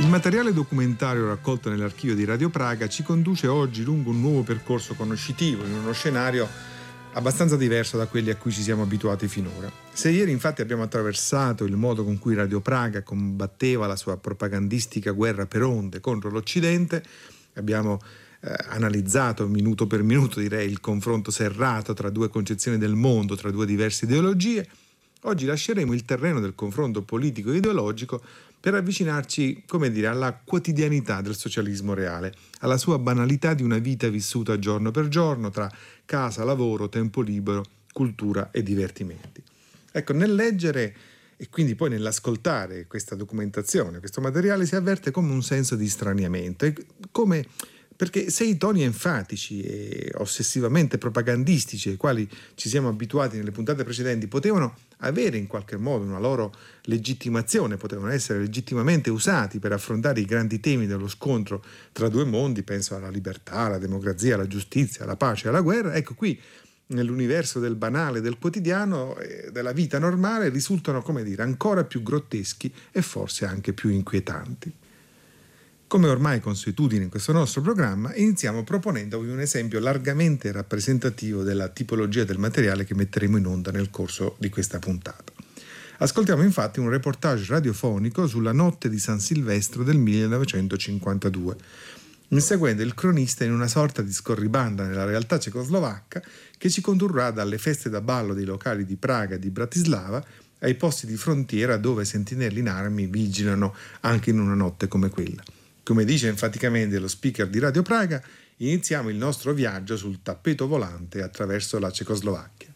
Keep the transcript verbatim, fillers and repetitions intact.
Il materiale documentario raccolto nell'archivio di Radio Praga ci conduce oggi lungo un nuovo percorso conoscitivo in uno scenario abbastanza diverso da quelli a cui ci siamo abituati finora. Se ieri infatti abbiamo attraversato il modo con cui Radio Praga combatteva la sua propagandistica guerra per onde contro l'Occidente, abbiamo eh, analizzato minuto per minuto, direi, il confronto serrato tra due concezioni del mondo, tra due diverse ideologie, oggi lasceremo il terreno del confronto politico e ideologico per avvicinarci, come dire, alla quotidianità del socialismo reale, alla sua banalità di una vita vissuta giorno per giorno tra casa, lavoro, tempo libero, cultura e divertimenti. Ecco, nel leggere e quindi poi nell'ascoltare questa documentazione, questo materiale, si avverte come un senso di straniamento, e come perché se i toni enfatici e ossessivamente propagandistici ai quali ci siamo abituati nelle puntate precedenti potevano avere in qualche modo una loro legittimazione, potevano essere legittimamente usati per affrontare i grandi temi dello scontro tra due mondi, penso alla libertà, alla democrazia, alla giustizia, alla pace, alla guerra, ecco qui nell'universo del banale, del quotidiano, eh, della vita normale, risultano, come dire, ancora più grotteschi e forse anche più inquietanti. Come ormai consuetudine in questo nostro programma, iniziamo proponendovi un esempio largamente rappresentativo della tipologia del materiale che metteremo in onda nel corso di questa puntata. Ascoltiamo infatti un reportage radiofonico sulla notte di San Silvestro del millenovecentocinquantadue, inseguendo il cronista in una sorta di scorribanda nella realtà cecoslovacca che ci condurrà dalle feste da ballo dei locali di Praga e di Bratislava ai posti di frontiera dove sentinelli in armi vigilano anche in una notte come quella. Come dice enfaticamente lo speaker di Radio Praga, iniziamo il nostro viaggio sul tappeto volante attraverso la Cecoslovacchia.